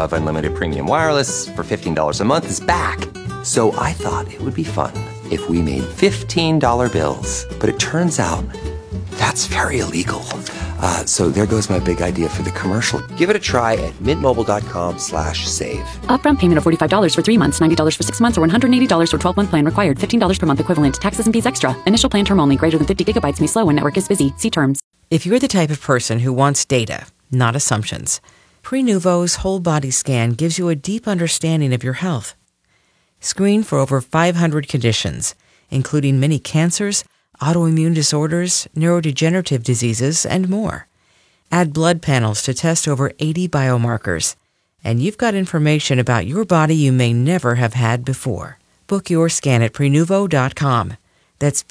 of unlimited premium wireless for $15 a month is back. So I thought it would be fun if we made $15 bills. But it turns out that's very illegal. So there goes my big idea for the commercial. Give it a try at mintmobile.com/save. Upfront payment of $45 for 3 months, $90 for 6 months, or $180 for 12-month plan required. $15 per month equivalent. Taxes and fees extra. Initial plan term only. Greater than 50 gigabytes may slow when network is busy. See terms. If you're the type of person who wants data, not assumptions, Prenuvo's whole body scan gives you a deep understanding of your health. Screen for over 500 conditions, including many cancers, autoimmune disorders, neurodegenerative diseases, and more. Add blood panels to test over 80 biomarkers. And you've got information about your body you may never have had before. Book your scan at Prenuvo.com. That's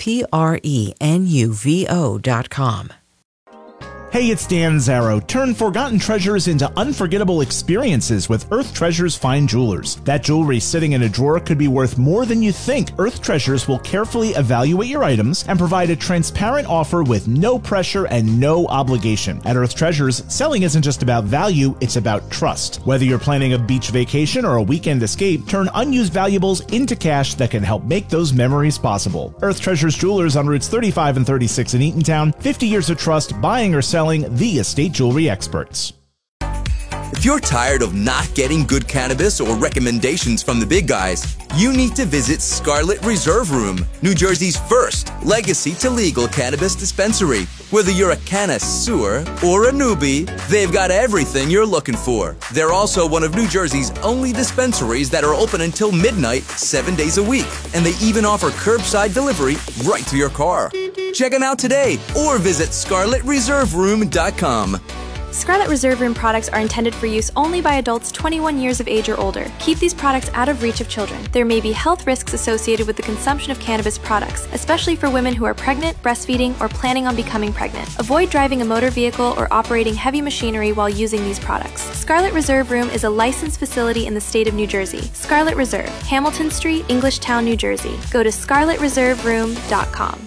Prenuvo.com. Hey, it's Dan Zarrow. Turn forgotten treasures into unforgettable experiences with Earth Treasures Fine Jewelers. That jewelry sitting in a drawer could be worth more than you think. Earth Treasures will carefully evaluate your items and provide a transparent offer with no pressure and no obligation. At Earth Treasures, selling isn't just about value, it's about trust. Whether you're planning a beach vacation or a weekend escape, turn unused valuables into cash that can help make those memories possible. Earth Treasures Jewelers on routes 35 and 36 in Eatontown. 50 years of trust, buying or selling the estate jewelry experts. If you're tired of not getting good cannabis or recommendations from the big guys, you need to visit Scarlet Reserve Room, New Jersey's first legacy to legal cannabis dispensary. Whether you're a connoisseur or a newbie, they've got everything you're looking for. They're also one of New Jersey's only dispensaries that are open until midnight, 7 days a week. And they even offer curbside delivery right to your car. Check them out today or visit ScarletReserveRoom.com. Scarlet Reserve Room products are intended for use only by adults 21 years of age or older. Keep these products out of reach of children. There may be health risks associated with the consumption of cannabis products, especially for women who are pregnant, breastfeeding, or planning on becoming pregnant. Avoid driving a motor vehicle or operating heavy machinery while using these products. Scarlet Reserve Room is a licensed facility in the state of New Jersey. Scarlet Reserve, Hamilton Street, Englishtown, New Jersey. Go to ScarletReserveRoom.com.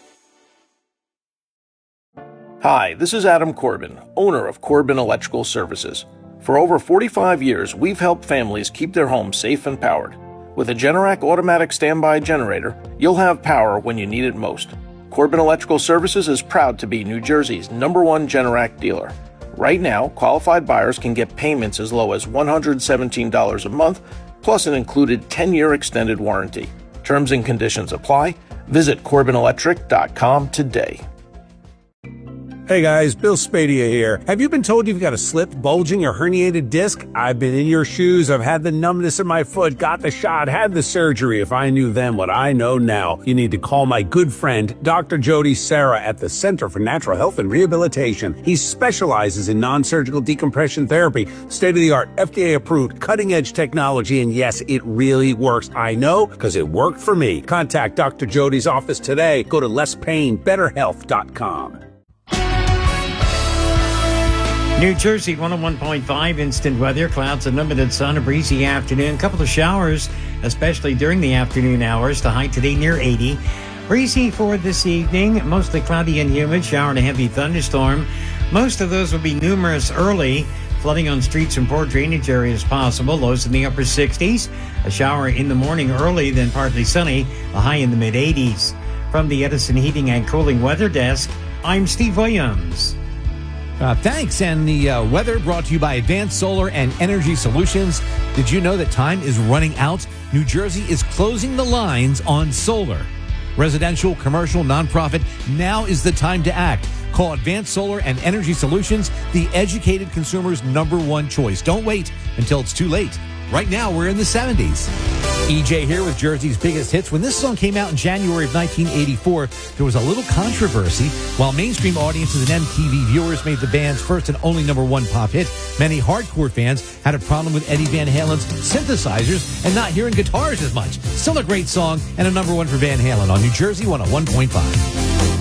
Hi, this is Adam Corbin, owner of Corbin Electrical Services. For over 45 years, we've helped families keep their homes safe and powered. With a Generac automatic standby generator, you'll have power when you need it most. Corbin Electrical Services is proud to be New Jersey's #1 Generac dealer. Right now, qualified buyers can get payments as low as $117 a month, plus an included 10-year extended warranty. Terms and conditions apply. Visit CorbinElectric.com today. Hey guys, Bill Spadia here. Have you been told you've got a slipped, bulging, or herniated disc? I've been in your shoes. I've had the numbness in my foot, got the shot, had the surgery. If I knew then what I know now, you need to call my good friend, Dr. Jody Serra at the Center for Natural Health and Rehabilitation. He specializes in non-surgical decompression therapy, state-of-the-art, FDA-approved, cutting-edge technology, and yes, it really works. I know, because it worked for me. Contact Dr. Jody's office today. Go to lesspainbetterhealth.com. New Jersey 101.5 instant weather, clouds and limited sun, a breezy afternoon, couple of showers, especially during the afternoon hours. The high today near 80. Breezy for this evening, mostly cloudy and humid, shower and a heavy thunderstorm. Most of those will be numerous early. Flooding on streets and poor drainage areas possible. Lows in the upper 60s. A shower in the morning early, then partly sunny. A high in the mid-80s. From the Edison Heating and Cooling Weather Desk, I'm Steve Williams. Thanks. And the weather brought to you by Advanced Solar and Energy Solutions. Did you know that time is running out? New Jersey is closing the lines on solar. Residential, commercial, nonprofit, now is the time to act. Call Advanced Solar and Energy Solutions, the educated consumer's #1 choice. Don't wait until it's too late. Right now, we're in the 70s. EJ here with Jersey's biggest hits. When this song came out in January of 1984, there was a little controversy. While mainstream audiences and MTV viewers made the band's first and only #1 pop hit, many hardcore fans had a problem with Eddie Van Halen's synthesizers and not hearing guitars as much. Still a great song and a #1 for Van Halen on New Jersey 101.5.